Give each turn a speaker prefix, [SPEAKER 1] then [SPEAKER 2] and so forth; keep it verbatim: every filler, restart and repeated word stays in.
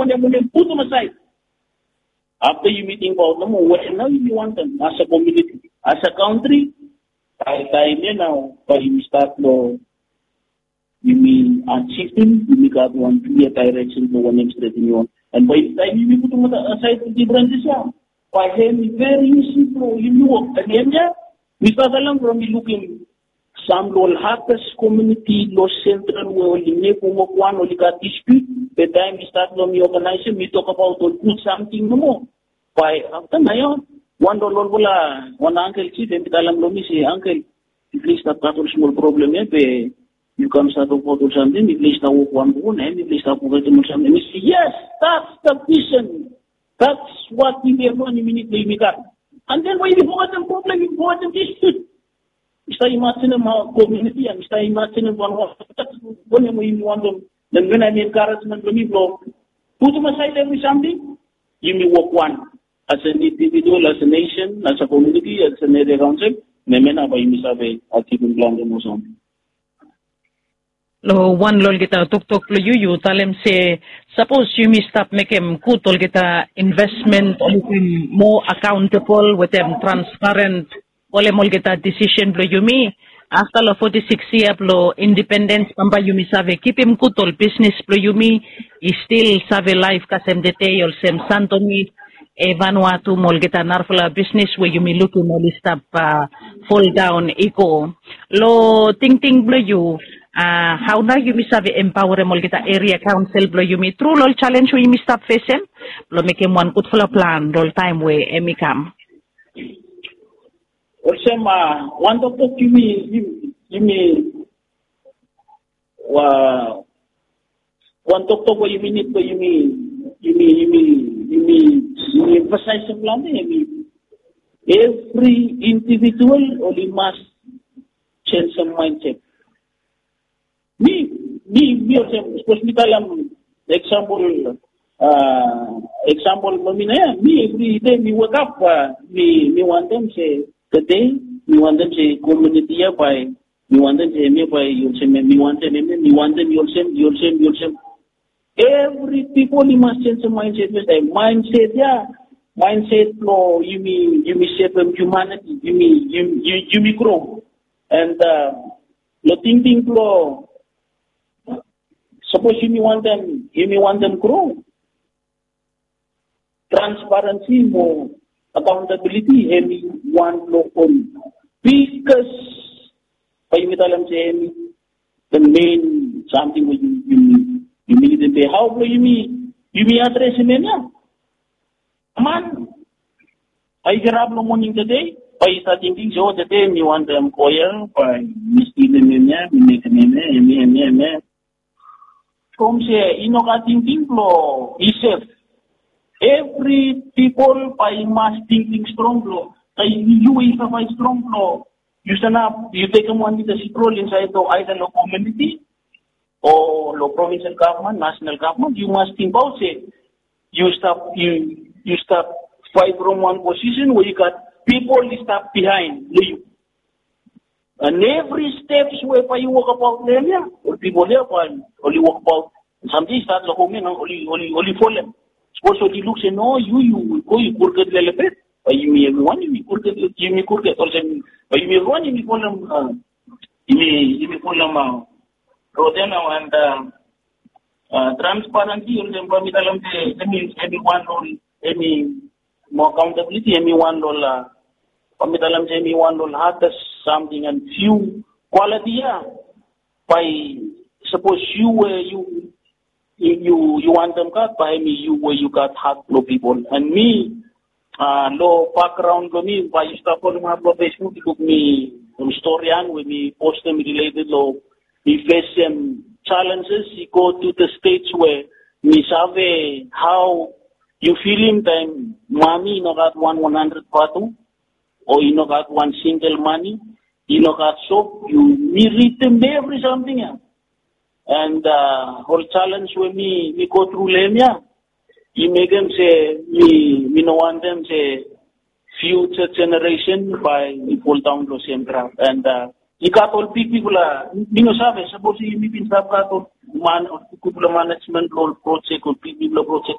[SPEAKER 1] one and then put them aside. After you meeting about them, where now you want them as a community, as a country, by time now, by you start to you mean achieving, you make out one clear direction to one next direction you want. And by the time you put them aside to differences, by him very simple, you know, again, yeah, we start along from looking some law hackers community, law central, where we make one or got dispute. By the time we start from the organization, we talk about or put something no more. By after my one dollar, one uncle, chief, and tell him, say, uncle, at least I've got a small problem, eh? You come start to photo something, at least I walk one bone, and at least I forget to something. We say, yes, that's the vision. That's what we have done immediately. And then when you forget the problem, you forget the dispute. Mister Imagine my community, and Mister Imagine one of that's when we want them. Then when I make encouragement, when you blow, put them aside every something, you may walk one. As an individual, as a nation, as a community, as an area council, Nemena by Misabe, achieving plan or something.
[SPEAKER 2] Lo one lol kita tuk tuk lo yuyu talem se suppose you mi stop make him kutol kita investment on more accountable with them transparent ole mol kita decision lo yumi after lo forty-six year lo independence pamba yumi save keep him kutol business lo yumi is still save life kasem detail sem santomi e Vanuatu mol kita narfula business where yumi looking mol stop uh, fall down eco lo ting ting lo you Uh, how na you misabi empower mo kita area council blo you mi true lol challenge we mi stop facing blo make him one good full plan roll time we emi kam
[SPEAKER 1] also ma one to talk you me you me wa one to talk you me need you me you me you me you me you emphasize some plan me every individual only must change some mindset. Me, me, me, hospital, example, uh, example, me, every day, me wake up, uh, me, me want them say, today, me want them say, community by, me want them say, me by, you'll say, me want them, me want them, you'll say, you'll say, you'll say. Every people, you must change the mindset, mindset, yeah, mindset, no, you mean, you mean shape of humanity, you mean, you, you, you mean grow. And, uh, the thinking flow, suppose you may want them, you may want them grow. Transparency, more accountability, any one local. Because, by you tell them, say, the main something you you you need to pay. How do you mean? You may address him, yeah. Man, I grab no morning today. By starting things, so today, you want them coil, by misleading them, yeah, we make them, yeah, me, and me, me. Come say, you know, I think flow is safe. Every people by must thinking strong flow. You is a strong flow. You stand up, you take them one with the scroll inside the either local community or local provincial government, national government. You must think about it. You stop, you you stop fight from one position where you got people stop behind you. And every steps where you walk about them, yeah, or people there, only walk about. Something starts the home, only, only, only for them. Suppose only looks and no, you, you, go, you could get a little bit. But you may everyone, you could get, you may could get also, but you may run, you may call them, uh, you may, you may call them, uh, Rodena and, uh, uh, transparency, or them, but let me, everyone, or any more accountability, anyone, or, uh, Pamitalam Jamie one will have something and few quality yeah. By suppose you where you you you want them cut by me you where you got hard low people and me uh low background for me by stuff on my profession to look me historian with me post them related low we face some challenges you go to the states where me save how you feeling time mommy no got one one hundred patu or you know got one single money, you know got soap, you me read them every something yeah. And uh whole challenge with me we go through them yeah. You make them say me me no want them say future generation by we fall down to same ground. And uh you got all big people uh you know sabe suppose you me been stop got all man or management or project or people project